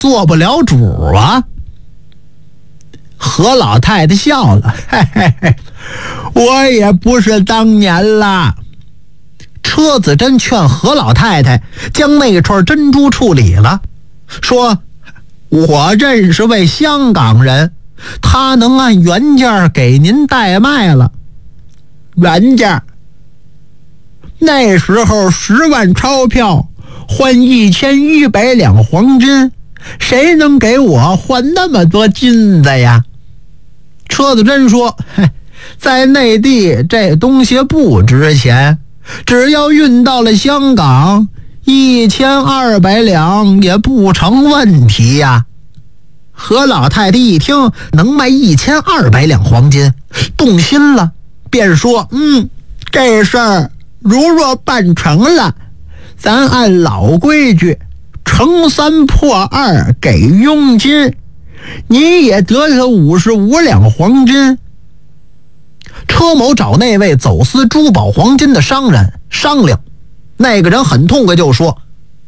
做不了主啊。何老太太笑了，嘿嘿嘿，我也不是当年啦。车子真劝何老太太将那串珍珠处理了，说我认识位香港人，他能按原价给您代卖了。原价那时候10万钞票换1100两黄金，谁能给我换那么多金子呀？车子真说，在内地这东西不值钱，只要运到了香港，1200两也不成问题呀。何老太太一听能卖1200两黄金，动心了，便说这事儿如若办成了，咱按老规矩乘3破2给佣金，你也得了55两黄金。车某找那位走私珠宝黄金的商人商量，那个人很痛快，就说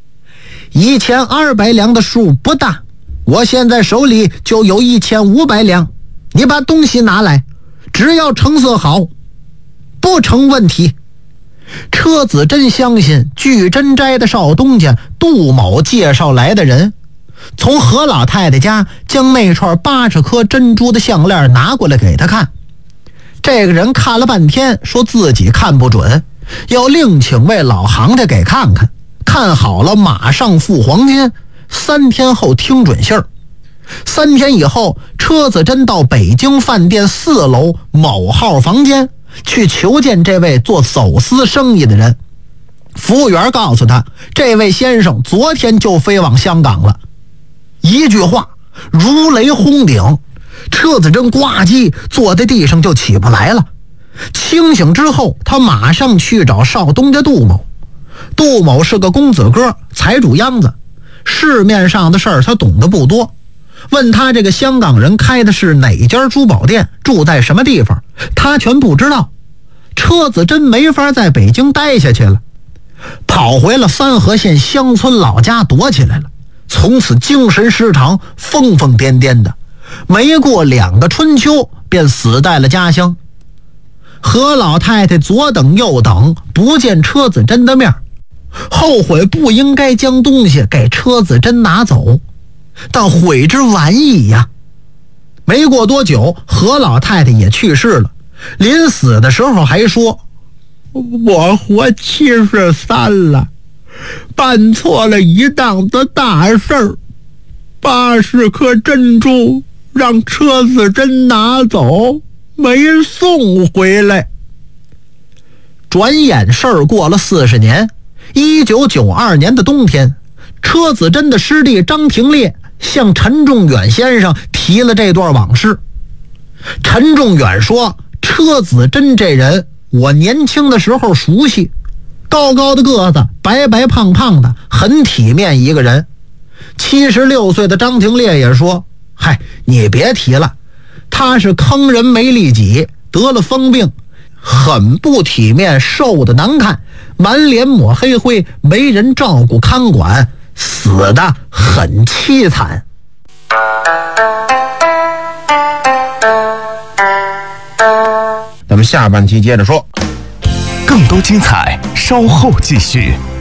1200两的数不大，我现在手里就有1500两，你把东西拿来，只要成色好，不成问题。车子真相信聚珍斋的少东家杜某介绍来的人，从何老太太家将那串80颗珍珠的项链拿过来给他看。这个人看了半天，说自己看不准，要另请位老行家给看看，看好了马上付黄金，3天后听准信儿。3天以后，车子真到北京饭店4楼某号房间去求见这位做走私生意的人。服务员告诉他，这位先生昨天就飞往香港了。一句话如雷轰顶，车子真呱唧坐在地上就起不来了。清醒之后，他马上去找少东家杜某。杜某是个公子哥，财主秧子，市面上的事儿他懂得不多。问他这个香港人开的是哪家珠宝店，住在什么地方，他全不知道。车子真没法在北京待下去了，跑回了三河县乡村老家躲起来了。从此精神失常，疯疯癫癫的，没过2个春秋便死在了家乡。何老太太左等右等，不见车子真的面，后悔不应该将东西给车子真拿走，但悔之晚矣呀。没过多久，何老太太也去世了，临死的时候还说，我活73了，办错了一档子大事儿，80颗珍珠让车子真拿走，没送回来。转眼事儿过了40年，1992年的冬天，车子真的师弟张廷烈向陈仲远先生提了这段往事。陈仲远说，车子真这人我年轻的时候熟悉，高高的个子，白白胖胖的，很体面一个人。76岁的张廷烈也说，嗨，你别提了，他是坑人没利己，得了疯病，很不体面，瘦得难看，满脸抹黑灰，没人照顾看管，死得很凄惨。 咱们下半期接着说， 更多精彩稍后继续。